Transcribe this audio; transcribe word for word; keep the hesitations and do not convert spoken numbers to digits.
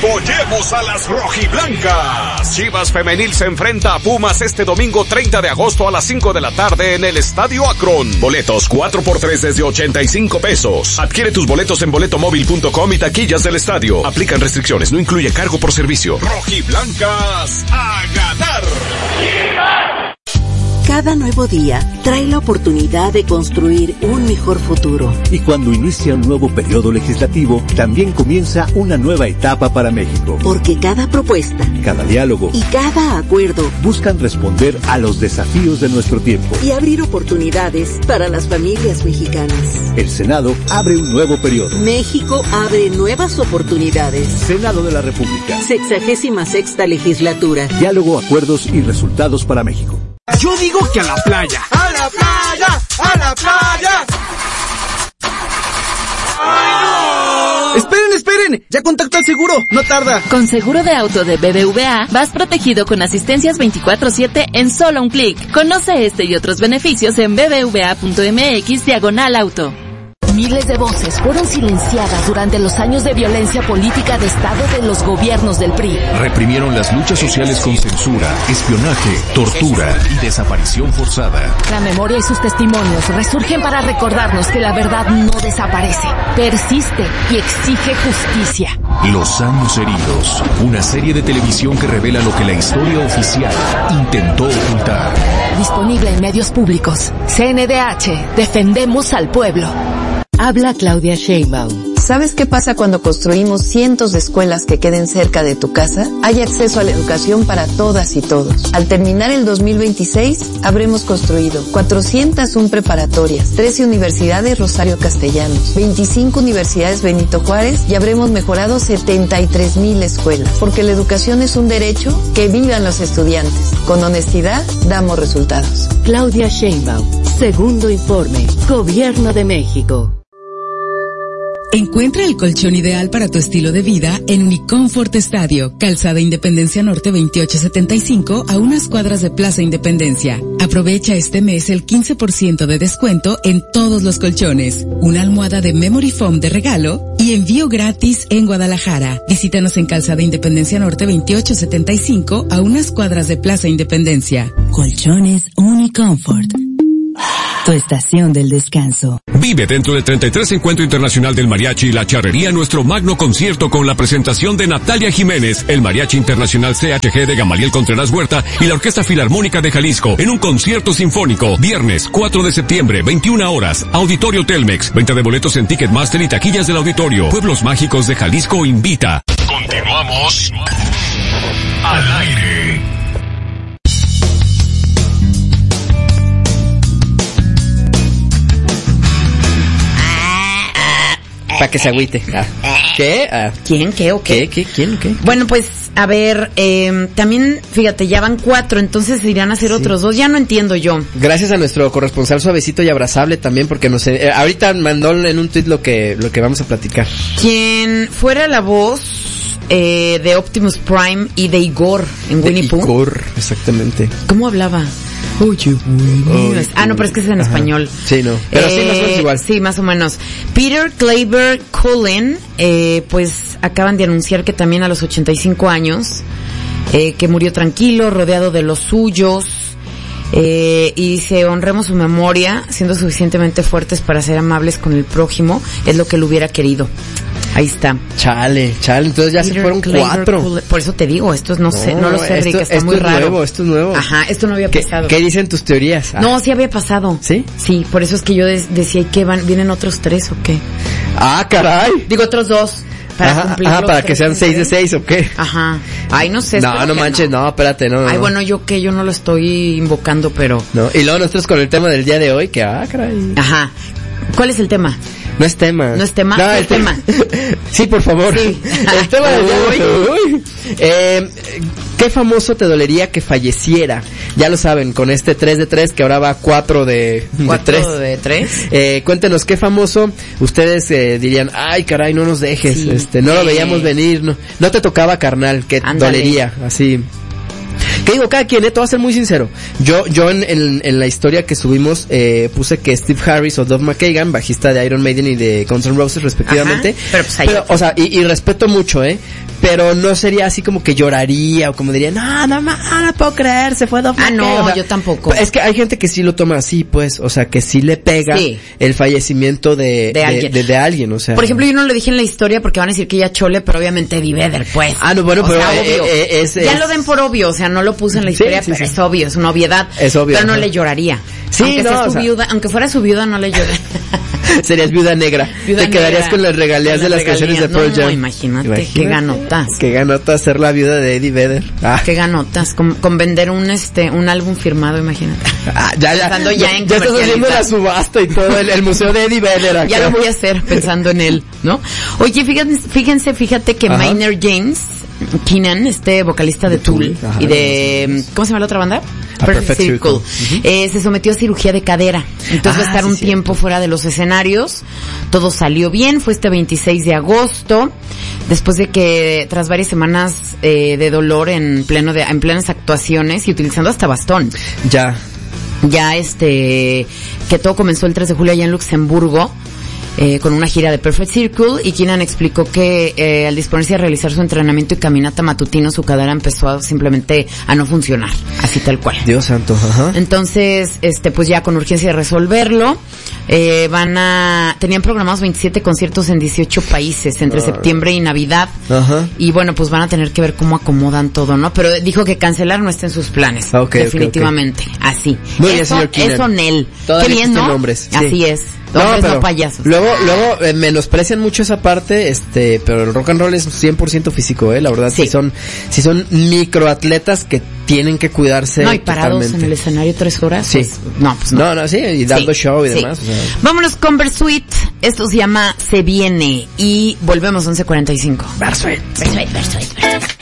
Apoyemos a las rojiblancas. Chivas Femenil se enfrenta a Pumas este domingo treinta de agosto a las cinco de la tarde en el Estadio Akron. Boletos cuatro por tres desde ochenta y cinco pesos. Adquiere tus boletos en boleto móvil punto com y taquillas del estadio. Aplican restricciones, no incluye cargo por servicio. Rojiblancas a ganar. Cada nuevo día trae la oportunidad de construir un mejor futuro. Y cuando inicia un nuevo periodo legislativo, también comienza una nueva etapa para México. Porque cada propuesta, cada diálogo y cada acuerdo buscan responder a los desafíos de nuestro tiempo y abrir oportunidades para las familias mexicanas. El Senado abre un nuevo periodo. México abre nuevas oportunidades. Senado de la República. Sexagésima sexta legislatura. Diálogo, acuerdos y resultados para México. Yo digo que a la playa. ¡A la playa! ¡A la playa! ¡Ay, no! Esperen, esperen, ya contacto al seguro, no tarda. Con seguro de auto de B B V A vas protegido con asistencias veinticuatro siete en solo un clic. Conoce este y otros beneficios en b b v a punto m x diagonal auto. Miles de voces fueron silenciadas durante los años de violencia política de Estado de los gobiernos del P R I. Reprimieron las luchas sociales con censura, espionaje, tortura y desaparición forzada. La memoria y sus testimonios resurgen para recordarnos que la verdad no desaparece, persiste y exige justicia. Los años heridos, una serie de televisión que revela lo que la historia oficial intentó ocultar. Disponible en medios públicos. C N D H, defendemos al pueblo. Habla Claudia Sheinbaum. ¿Sabes qué pasa cuando construimos cientos de escuelas que queden cerca de tu casa? Hay acceso a la educación para todas y todos. Al terminar el dos mil veintiséis, habremos construido cuatrocientas una preparatorias, trece universidades Rosario Castellanos, veinticinco universidades Benito Juárez y habremos mejorado setenta y tres mil escuelas. Porque la educación es un derecho, que vivan los estudiantes. Con honestidad, damos resultados. Claudia Sheinbaum. Segundo informe. Gobierno de México. Encuentra el colchón ideal para tu estilo de vida en Unicomfort Estadio, Calzada Independencia Norte veintiocho setenta y cinco, a unas cuadras de Plaza Independencia. Aprovecha este mes el quince por ciento de descuento en todos los colchones, una almohada de Memory Foam de regalo y envío gratis en Guadalajara. Visítanos en Calzada Independencia Norte veintiocho setenta y cinco, a unas cuadras de Plaza Independencia. Colchones Unicomfort. Tu estación del descanso. Vive dentro del treinta y tres Encuentro Internacional del Mariachi y la Charrería nuestro magno concierto con la presentación de Natalia Jiménez, el Mariachi Internacional C H G de Gamaliel Contreras Huerta y la Orquesta Filarmónica de Jalisco en un concierto sinfónico. Viernes cuatro de septiembre, veintiuna horas, Auditorio Telmex. Venta de boletos en Ticketmaster y taquillas del auditorio. Pueblos Mágicos de Jalisco invita. Continuamos al aire. Para que se agüite. Ah. ¿Qué? Ah. ¿Quién? ¿Qué o qué? ¿Qué? ¿Qué? ¿Quién? ¿Qué? Bueno, pues, a ver, eh, también, fíjate, ya van cuatro, entonces irán a ser sí. otros dos, ya no entiendo yo. Gracias a nuestro corresponsal suavecito y abrazable también, porque nos, eh, ahorita mandó en un tuit lo que, lo que vamos a platicar. Quien fuera la voz eh, de Optimus Prime y de Igor en de Winnie Pooh. Igor, exactamente. ¿Cómo hablaba? Oye, Winnie. Ah, no, pero es que es en Ajá. español. Sí, no. Pero eh, sí, más o menos igual. Sí, más o menos. Peter Kleiber Cullen, eh, pues acaban de anunciar que también a los ochenta y cinco años, eh, que murió tranquilo, rodeado de los suyos, eh, y dice, honremos su memoria, siendo suficientemente fuertes para ser amables con el prójimo, es lo que él hubiera querido. Ahí está. Chale, chale, entonces ya Peter se fueron Kleiber, cuatro. Cullen. Por eso te digo, esto no, no sé, no lo sé, esto, Rick, está esto muy es raro. Nuevo, esto es nuevo. Ajá, esto no había ¿Qué, pasado. ¿Qué dicen tus teorías? Ah. No, sí había pasado. ¿Sí? Sí, por eso es que yo de- decía, ¿y qué van? ¿Vienen otros tres o qué? Ah, caray. Digo, otros dos. Para ajá, cumplir ajá, los para que sean seis de seis o qué. Ajá. Ay, no sé. No, no manches, no. no, espérate, no, no. Ay, bueno, yo que yo no lo estoy invocando, pero... No, y luego nosotros con el tema del día de hoy, que ah, caray. Ajá. ¿Cuál es el tema? No es tema. No es tema. No, ¿Qué el tema? Sí, por favor. Sí. El tema del día de hoy. Eh, ¿Qué famoso te dolería que falleciera? Ya lo saben, con este tres de tres, que ahora va cuatro de ¿Cuatro de tres? Eh, cuéntenos, ¿qué famoso ustedes eh, dirían, ay, caray, no nos dejes, Sí. este, no lo Eh. veíamos venir, no, no te tocaba, carnal, que Ándale. dolería, así... ¿Qué digo? Cada quien, eh, te voy a ser muy sincero. Yo, yo en, en, en la historia que subimos, eh, puse que Steve Harris o Duff McKagan, bajista de Iron Maiden y de Guns N' Roses respectivamente. Ajá, pero pues ahí pero, o sea, y, y respeto mucho, eh. pero no sería así como que lloraría o como diría, no, no, no, no puedo creer, se fue doble. Ah, no, o sea, yo tampoco. Es que hay gente que sí lo toma así, pues, o sea, que sí le pega sí. el fallecimiento de, de, de, alguien. De, de alguien, o sea. Por ejemplo, yo no le dije en la historia porque van a decir que ella chole, pero obviamente Eddie Vedder, pues. Ah, no, bueno, o pero sea, eh, obvio. Eh, es, ya es, lo den por obvio, o sea, no lo puse en la historia, sí, sí, pero sí. es obvio, es una obviedad. Es obvio. Pero no ajá. le lloraría. Sí, aunque no, sea su o sea, viuda, aunque fuera su viuda, no le lloraría. Serías viuda negra. Viuda Te quedarías negra, con las regalías de las regalías. canciones de Pearl no, Jam. No, imagínate, imagínate, qué ganotas. Qué ganotas ser la viuda de Eddie Vedder. Ah. Qué ganotas, con, con vender un este un álbum firmado, imagínate. Ah, ya, ya. Pensando ya, ya en ya estás haciendo la subasta y todo, el, el museo de Eddie Vedder. Acá. Ya lo voy a hacer pensando en él, ¿no? Oye, fíjense, fíjense, fíjate que Ajá. Maynard James Keenan, este vocalista de, de Tool, Tool. Ajá, y de sí. ¿cómo se llama la otra banda? A Perfect, Perfect Circle, Circle. Uh-huh. Eh, se sometió a cirugía de cadera, entonces ah, va a estar sí, un sí. tiempo fuera de los escenarios. Todo salió bien, fue este veintiséis de agosto, después de que tras varias semanas eh, de dolor en pleno de, en plenas actuaciones y utilizando hasta bastón. Ya. Ya este que todo comenzó el tres de julio allá en Luxemburgo. Eh, con una gira de Perfect Circle, y Keenan explicó que eh, al disponerse a realizar su entrenamiento y caminata matutino, su cadera empezó a, simplemente a no funcionar, así tal cual. Dios santo, ajá. Entonces, este, pues ya con urgencia de resolverlo, eh, van a, tenían programados veintisiete conciertos en dieciocho países entre uh, septiembre y Navidad, ajá. y bueno, pues van a tener que ver cómo acomodan todo, ¿no? Pero dijo que cancelar no está en sus planes, okay, definitivamente, okay, okay. así. Muy eso, bien, eso Nel. Qué bien, ¿no? Nombres, sí. Así es. No, pero no payasos. Luego, luego eh, menosprecian mucho esa parte, este, pero el rock and roll es cien por ciento físico, eh, la verdad, sí, sí son, sí son microatletas que tienen que cuidarse. No, y parados totalmente en el escenario tres horas. Sí. Pues, no, pues no. No, no, sí, y dando sí, show y sí. demás. O sea. Vámonos con Bersuit, esto se llama Se Viene, y volvemos once cuarenta y cinco. Bersuit. Bersuit, Bersuit, Bersuit.